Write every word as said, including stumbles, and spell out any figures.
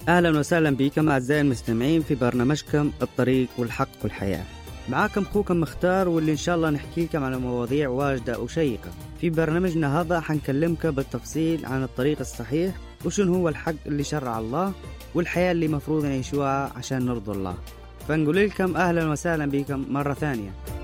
أهلا وسهلا بكم أعزائي المستمعين في برنامجكم الطريق والحق والحياة. معاكم أخوكم مختار، واللي إن شاء الله نحكي لكم على مواضيع واجدة وشيقة. في برنامجنا هذا حنكلمكم بالتفصيل عن الطريق الصحيح، وشن هو الحق اللي شرع الله، والحياة اللي مفروض نعيشوها عشان نرضي الله. فنقول لكم أهلا وسهلا بكم مرة ثانية.